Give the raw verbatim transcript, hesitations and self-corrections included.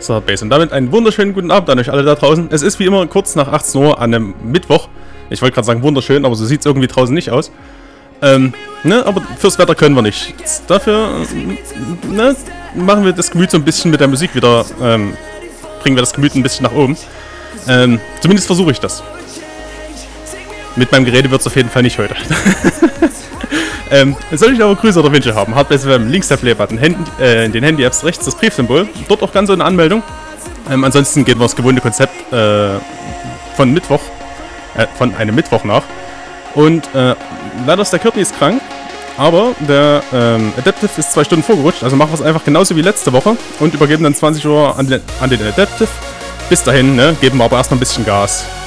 zur Hardbase. Und damit einen wunderschönen guten Abend an euch alle da draußen. Es ist wie immer kurz nach achtzehn Uhr an einem Mittwoch. Ich wollte gerade sagen wunderschön, aber so sieht es irgendwie draußen nicht aus. Ähm, ne, aber fürs Wetter können wir nicht. Dafür, ne, machen wir das Gemüt so ein bisschen mit der Musik wieder, ähm, bringen wir das Gemüt ein bisschen nach oben. Ähm, zumindest versuche ich das. Mit meinem Gerede wird es auf jeden Fall nicht heute. ähm, soll ich aber Grüße oder Wünsche haben? Hardbase F M, links der Play-Button, äh, in den Handy-Apps rechts das Briefsymbol. Dort auch ganz so eine Anmeldung. Ähm, ansonsten geht wir das gewohnte Konzept äh, von Mittwoch, äh, von einem Mittwoch nach. Und äh, leider ist der Curtis krank, aber der ähm, Adaptive ist zwei Stunden vorgerutscht. Also machen wir es einfach genauso wie letzte Woche und übergeben dann zwanzig Uhr an den, an den Adaptive. Bis dahin, ne, geben wir aber erstmal ein bisschen Gas.